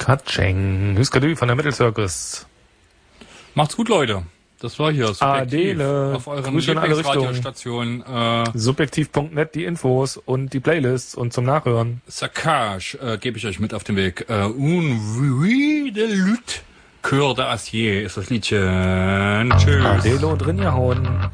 Katscheng. Hüskadü von der Metal Circus. Macht's gut, Leute. Das war hier Subjektiv auf euren Lieblingsradiostationen. Subjektiv.net, die Infos und die Playlists und zum Nachhören. Saccage gebe ich euch mit auf den Weg. Un oui de lutte. Cœur d'Acier ist das Liedchen. Tschüss. Adelo und Rinjahauen.